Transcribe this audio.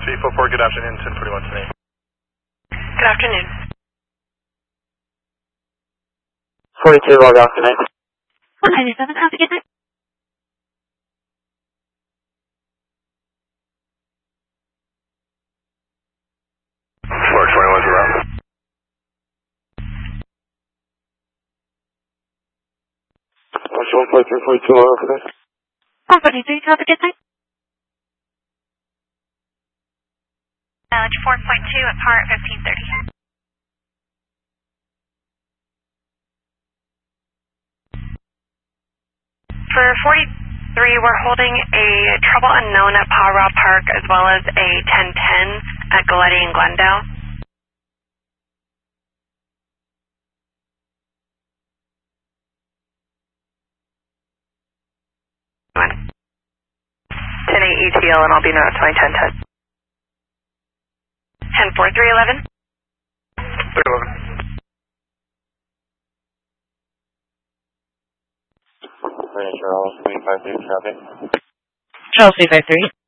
344, good afternoon, 1041 today. Good afternoon. 42, log off tonight. 197, how's it going? Floor 21, you're up. 143, 42, log off tonight. 143, how's it going? Mileage 4.2 at par at 1530. For 43, we're holding a Trouble Unknown at Paw Park as well as a 1010 at Galletti and Glendale. One. 10-8 ETL and I'll be now at 2010-10. 10-4-3-11. 311. Charles 353, traffic. Charles 353.